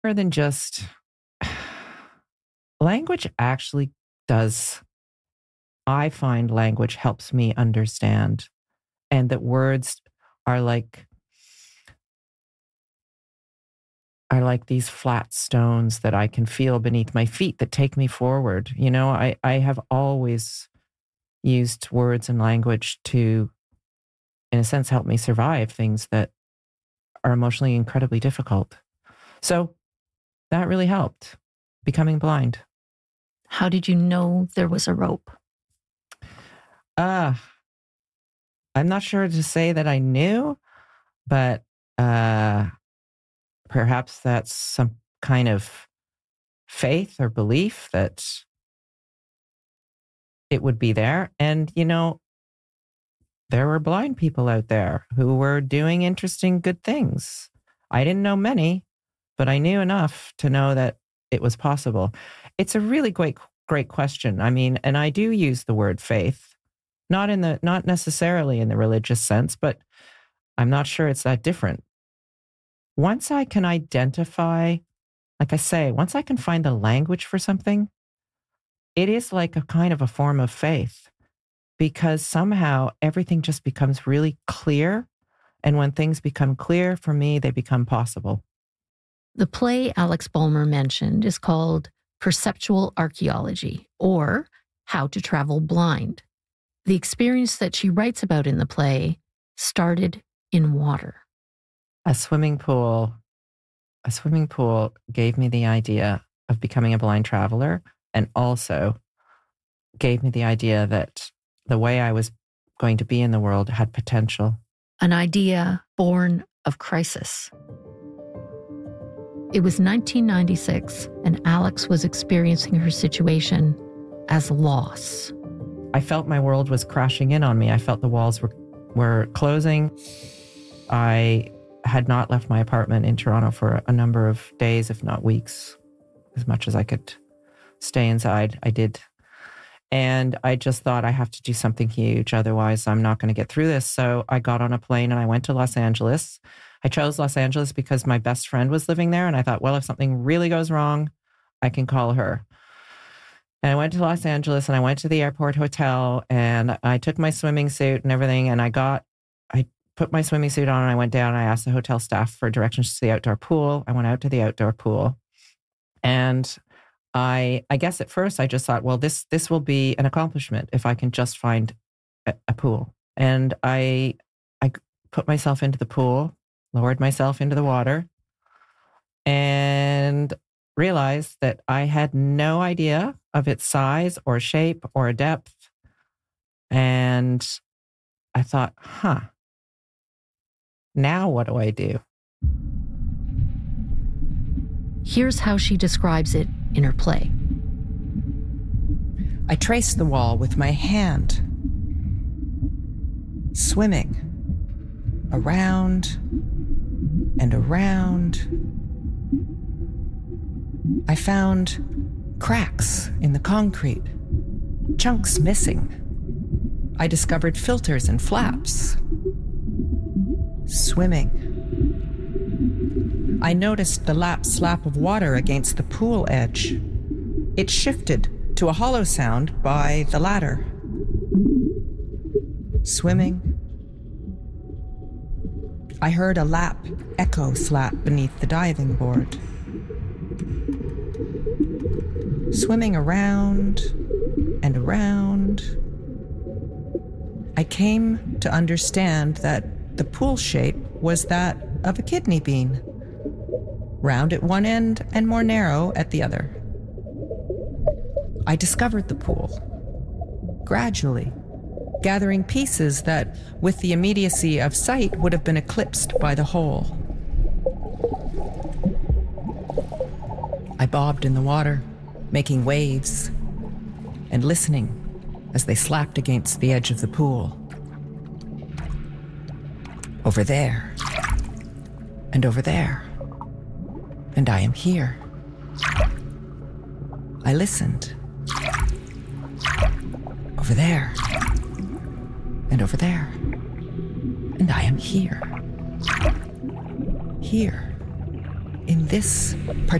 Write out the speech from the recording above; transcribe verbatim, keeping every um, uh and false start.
More than just language actually does. I find language helps me understand, and that words are like are like these flat stones that I can feel beneath my feet that take me forward. You know, I, I have always used words and language to, in a sense, help me survive things that are emotionally incredibly difficult. So that really helped, becoming blind. How did you know there was a rope? Uh, I'm not sure to say that I knew, but uh, perhaps that's some kind of faith or belief that it would be there. And, you know, there were blind people out there who were doing interesting, good things. I didn't know many, but I knew enough to know that it was possible. It's a really great, great question. I mean, and I do use the word faith, not in the, not necessarily in the religious sense, but I'm not sure it's that different. Once I can identify, like I say, once I can find the language for something, it is like a kind of a form of faith, because somehow everything just becomes really clear. And when things become clear, for me, they become possible. The play Alex Bulmer mentioned is called Perceptual Archaeology, or How to Travel Blind. The experience that she writes about in the play started in water. A swimming pool, a swimming pool gave me the idea of becoming a blind traveler, and also gave me the idea that the way I was going to be in the world had potential. An idea born of crisis. It was nineteen ninety-six, and Alex was experiencing her situation as loss. I felt my world was crashing in on me. I felt the walls were, were closing. I had not left my apartment in Toronto for a number of days, if not weeks, as much as I could stay inside. I did. And I just thought, I have to do something huge. Otherwise, I'm not going to get through this. So I got on a plane and I went to Los Angeles. I chose Los Angeles because my best friend was living there. And I thought, well, if something really goes wrong, I can call her. And I went to Los Angeles and I went to the airport hotel and I took my swimming suit and everything. And I got, I put my swimming suit on and I went down and I asked the hotel staff for directions to the outdoor pool. I went out to the outdoor pool. And I, I guess at first I just thought, well, this, this will be an accomplishment if I can just find a, a pool. And I, I put myself into the pool, lowered myself into the water, and realized that I had no idea of its size or shape or depth. And I thought, huh, now what do I do? Here's how she describes it in her play. I traced the wall with my hand, swimming around and around. I found cracks in the concrete, chunks missing. I discovered filters and flaps. Swimming. I noticed the lap slap of water against the pool edge. It shifted to a hollow sound by the ladder. Swimming. I heard a lap echo slap beneath the diving board. Swimming around and around. I came to understand that the pool shape was that of a kidney bean, round at one end and more narrow at the other. I discovered the pool, gradually, gathering pieces that, with the immediacy of sight, would have been eclipsed by the whole. I bobbed in the water, making waves, and listening as they slapped against the edge of the pool. Over there, and over there, and I am here. I listened. Over there, and over there, and I am here. Here, in this particular